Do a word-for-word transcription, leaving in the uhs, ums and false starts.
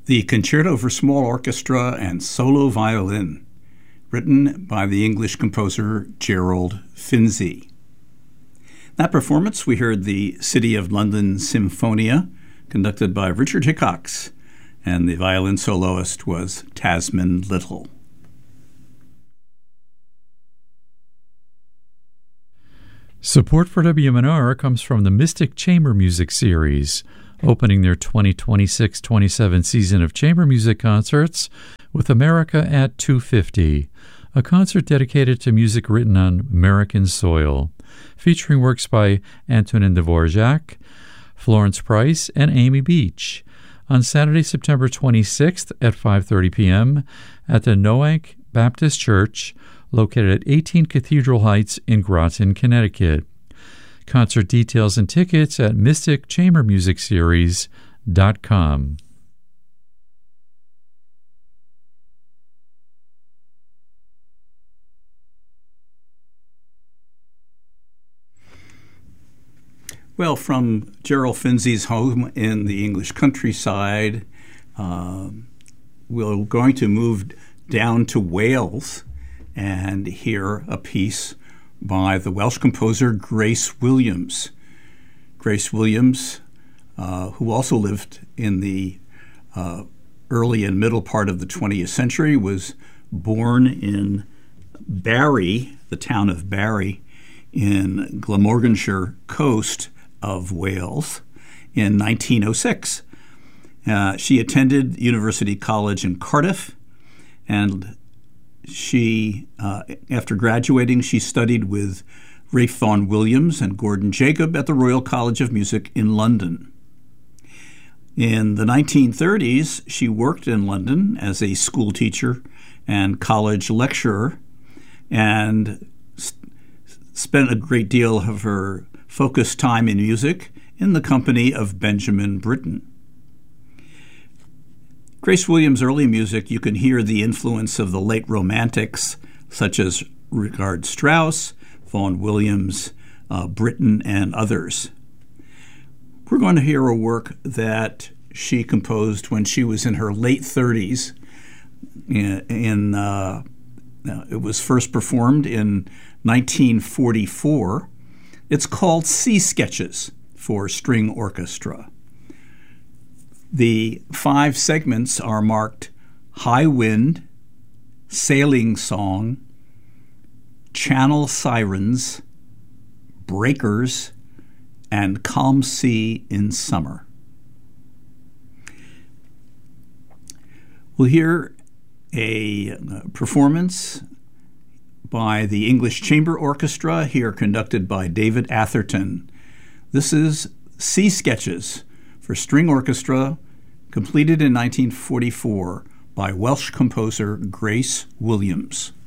The Concerto for Small Orchestra and Solo Violin, written by the English composer Gerald Finzi. That performance, we heard the City of London Symphonia, conducted by Richard Hickox, and the violin soloist was Tasman Little. Support for W M N R comes from the Mystic Chamber Music Series, opening their twenty twenty-six twenty-seven season of chamber music concerts with America at two fifty, a concert dedicated to music written on American soil, featuring works by Antonin Dvorak, Florence Price, and Amy Beach, on Saturday, September twenty-sixth at five thirty p.m. at the Noank Baptist Church, located at eighteen Cathedral Heights in Groton, Connecticut. Concert details and tickets at mystic chamber music series dot com. Well, from Gerald Finzi's home in the English countryside, uh, we're going to move down to Wales and hear a piece by the Welsh composer Grace Williams. Grace Williams, uh, who also lived in the uh, early and middle part of the twentieth century, was born in Barry, the town of Barry, in Glamorganshire coast of Wales, in nineteen oh six. Uh, she attended University College in Cardiff, and She, uh, after graduating, she studied with Ralph Vaughan Williams and Gordon Jacob at the Royal College of Music in London. In the nineteen thirties, she worked in London as a school teacher and college lecturer, and st- spent a great deal of her focused time in music in the company of Benjamin Britten. Grace Williams' early music, you can hear the influence of the late Romantics, such as Richard Strauss, Vaughan Williams, uh, Britten, and others. We're going to hear a work that she composed when she was in her late thirties. In, in uh, it was first performed in nineteen forty-four. It's called Sea Sketches for String Orchestra. The five segments are marked High Wind, Sailing Song, Channel Sirens, Breakers, and Calm Sea in Summer. We'll hear a performance by the English Chamber Orchestra, here conducted by David Atherton. This is Sea Sketches for String Orchestra, completed in nineteen forty-four by Welsh composer Grace Williams.